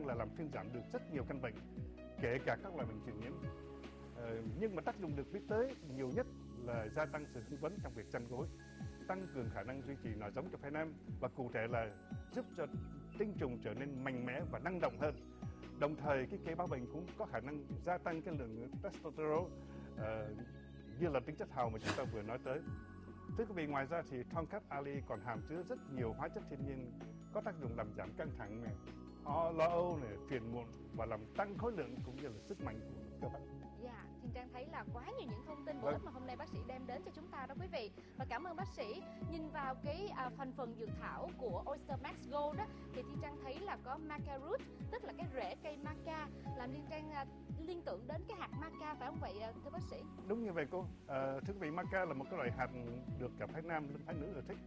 năng là làm thuyên giảm được rất nhiều căn bệnh, kể cả các loại bệnh truyền nhiễm. Nhưng mà tác dụng được biết tới nhiều nhất là gia tăng sự hưng phấn trong việc chăn gối, tăng cường khả năng duy trì nòi giống cho phái nam và cụ thể là giúp cho tinh trùng trở nên mạnh mẽ và năng động hơn. Đồng thời cái cây báo bệnh cũng có khả năng gia tăng cái lượng testosterone như là tính chất hào mà chúng ta vừa nói tới. Thưa quý vị, ngoài ra thì Tongkat Ali còn hàm chứa rất nhiều hóa chất thiên nhiên có tác dụng làm giảm căng thẳng này, lo âu này, phiền muộn và làm tăng khối lượng cũng như là sức mạnh của cơ bắp. Dạ, Thiên Trang thấy là quá nhiều những thông tin bổ ích mà hôm nay bác sĩ đem đến cho chúng ta đó quý vị. Và cảm ơn bác sĩ. Nhìn vào cái thành phần dược thảo của Oyster Max Gold đó, thì Thiên Trang thấy là có maca root, tức là cái rễ cây maca, làm Thiên Trang liên tưởng đến cái hạt maca, phải không vậy thưa bác sĩ? Đúng như vậy cô. Thưa quý vị, maca là một cái loại hạt được cả phái nam lẫn phái nữ ưa thích.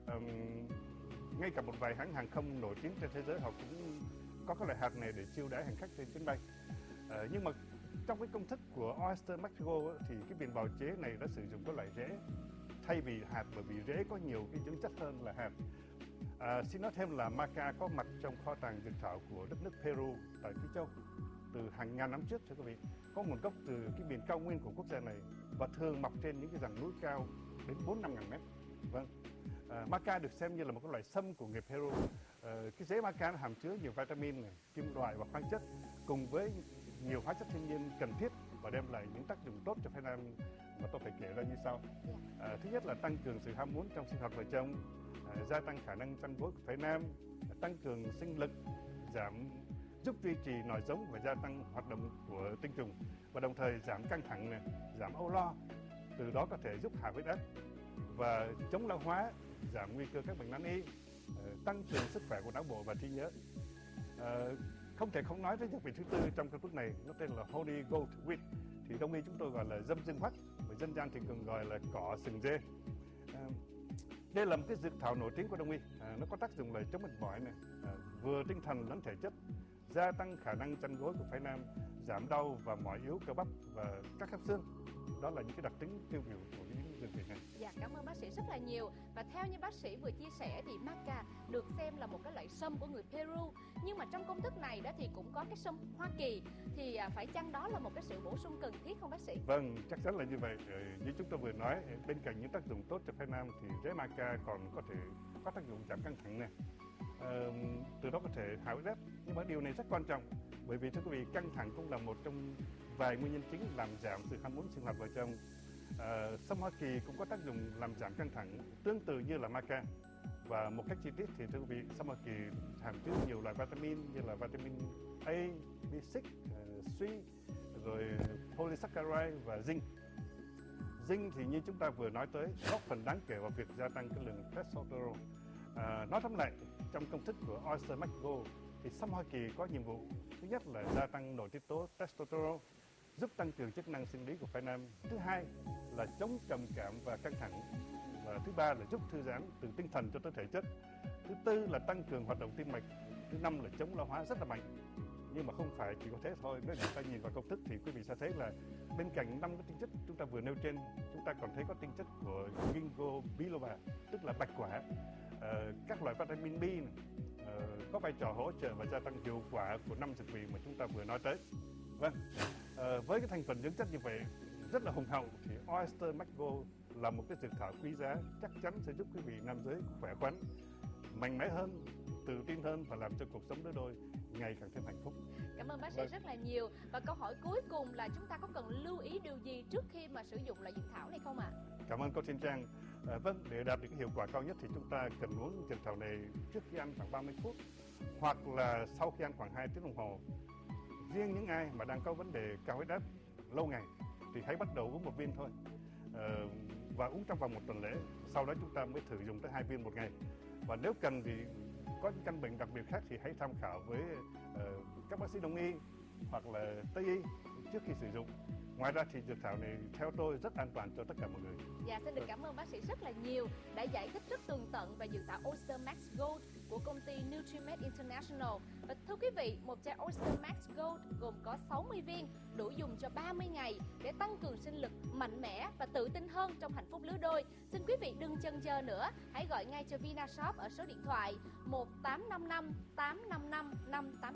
Ngay cả một vài hãng hàng không nổi tiếng trên thế giới họ cũng có cái loại hạt này để chiêu đãi hành khách trên chuyến bay. Nhưng mà trong cái công thức của Oyster Max Gold thì cái viên bào chế này đã sử dụng cái loại rễ thay vì hạt, bởi vì rễ có nhiều cái dưỡng chất hơn là hạt. Xin nói thêm là maca có mặt trong kho tàng dược thảo của đất nước Peru tại Phi Châu từ hàng ngàn năm trước, thưa quý vị. Có nguồn gốc từ cái miền cao nguyên của quốc gia này và thường mọc trên những cái dãy núi cao đến 4-5 ngàn mét. Vâng. Maca được xem như là một cái loại sâm của người Peru. Cái rễ maca nó hàm chứa nhiều vitamin này, kim loại và khoáng chất cùng với nhiều hóa chất thiên nhiên cần thiết và đem lại những tác dụng tốt cho phái nam mà tôi phải kể ra như sau. Thứ nhất là tăng cường sự ham muốn trong sinh hoạt vợ chồng, gia tăng khả năng chăn gối của phái nam, tăng cường sinh lực, giúp duy trì nòi giống và gia tăng hoạt động của tinh trùng, và đồng thời giảm căng thẳng này, giảm âu lo, từ đó có thể giúp hạ huyết áp và chống lão hóa, giảm nguy cơ các bệnh nan y, tăng cường sức khỏe của não bộ và trí nhớ. Không thể không nói tới dược vị thứ tư trong công thức này, nó tên là Honey Goat Wheat, thì đông y chúng tôi gọi là dâm dương hoắc, và dân gian thì thường gọi là cỏ sừng dê. Đây là một cái dược thảo nổi tiếng của đông y. Nó có tác dụng là chống mệt mỏi này, vừa tinh thần lẫn thể chất, gia tăng khả năng chăn gối của phái nam, giảm đau và mỏi yếu cơ bắp và các khớp xương. Đó là những cái đặc tính tiêu biểu của những dược vị này. Dạ, cảm ơn bác sĩ rất là nhiều. Và theo như bác sĩ vừa chia sẻ thì maca được xem là một cái loại sâm của người Peru, nhưng mà trong công thức này đó thì cũng có cái sâm Hoa Kỳ, thì phải chăng đó là một cái sự bổ sung cần thiết không bác sĩ? Vâng, chắc chắn là như vậy. Như chúng tôi vừa nói, bên cạnh những tác dụng tốt cho phái nam thì rễ maca còn có thể có tác dụng giảm căng thẳng này, từ đó có thể hạ huyết áp. Nhưng mà điều này rất quan trọng, bởi vì thưa quý vị, căng thẳng cũng là một trong vài nguyên nhân chính làm giảm sự ham muốn sinh hoạt vợ chồng. Sâm Hoa Kỳ cũng có tác dụng làm giảm căng thẳng tương tự như là maca. Và một cách chi tiết thì thưa quý vị, sâm Hoa Kỳ hàm chứa nhiều loại vitamin như là vitamin A, B6, C, rồi polysaccharide và zinc. Zinc thì như chúng ta vừa nói tới, góp phần đáng kể vào việc gia tăng cái lượng testosterone. Nói tóm lại, trong công thức của Oyster Max Gold thì sâm Hoa Kỳ có nhiệm vụ thứ nhất là gia tăng nội tiết tố testosterone, giúp tăng cường chức năng sinh lý của phái nam. Thứ hai là chống trầm cảm và căng thẳng. Và thứ ba là giúp thư giãn từ tinh thần cho tới thể chất. Thứ tư là tăng cường hoạt động tim mạch. Thứ năm là chống lão hóa rất là mạnh. Nhưng mà không phải chỉ có thế thôi. Nếu chúng ta nhìn vào công thức thì quý vị sẽ thấy là bên cạnh 5 cái tinh chất chúng ta vừa nêu trên, chúng ta còn thấy có tinh chất của ginkgo biloba, tức là bạch quả, các loại vitamin B này, có vai trò hỗ trợ và gia tăng hiệu quả của 5 dược vị mà chúng ta vừa nói tới. Vâng, với cái thành phần dưỡng chất như vậy rất là hùng hậu thì Oyster Max Gold là một cái dược thảo quý giá, chắc chắn sẽ giúp quý vị nam giới khỏe khoắn, mạnh mẽ hơn, tự tin hơn và làm cho cuộc sống đôi đôi ngày càng thêm hạnh phúc. Cảm ơn bác sĩ rất là nhiều. Và câu hỏi cuối cùng là chúng ta có cần lưu ý điều gì trước khi mà sử dụng loại dược thảo này không ạ? Cảm ơn cô Thiên Trang. Vâng, để đạt được cái hiệu quả cao nhất thì chúng ta cần uống dược thảo này trước khi ăn khoảng 30 phút hoặc là sau khi ăn khoảng 2 tiếng đồng hồ. Riêng những ai mà đang có vấn đề cao huyết áp lâu ngày thì hãy bắt đầu uống 1 viên thôi, và uống trong vòng 1 tuần lễ. Sau đó chúng ta mới thử dùng tới 2 viên một ngày. Và nếu cần thì có những căn bệnh đặc biệt khác thì hãy tham khảo với các bác sĩ đông y hoặc là tây y trước khi sử dụng. Ngoài ra thì dược thảo này theo tôi rất an toàn cho tất cả mọi người. Dạ, xin được cảm ơn bác sĩ rất là nhiều đã giải thích rất tường tận về dược thảo Oyster Max Gold của công ty Nutrimed International. Và thưa quý vị, một chai Oyster Max Gold gồm có 60 viên, đủ dùng cho 30 ngày để tăng cường sinh lực, mạnh mẽ và tự tin hơn trong hạnh phúc lứa đôi. Xin quý vị đừng chần chờ nữa, hãy gọi ngay cho Vinashop ở số điện thoại 1855 855 588.